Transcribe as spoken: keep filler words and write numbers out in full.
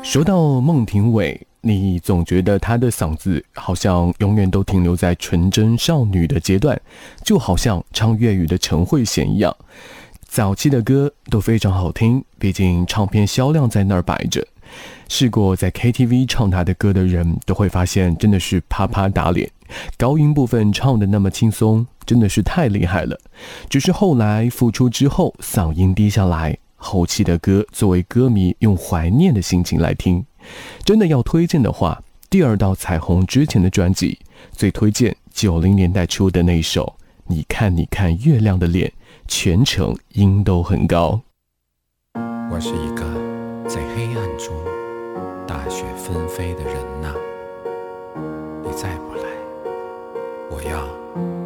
说到孟庭苇，你总觉得她的嗓子好像永远都停留在纯真少女的阶段，就好像唱粤语的陈慧娴一样。早期的歌都非常好听，毕竟唱片销量在那儿摆着。试过在 K T V 唱她的歌的人都会发现，真的是啪啪打脸。高音部分唱得那么轻松，真的是太厉害了。只是后来复出之后，嗓音低下来，后期的歌作为歌迷用怀念的心情来听。真的要推荐的话，第二道彩虹之前的专辑最推荐九零年代初的那一首你看你看月亮的脸，全程音都很高。 我是一个在黑暗中大雪纷飞的人呐、啊，你再不来，我要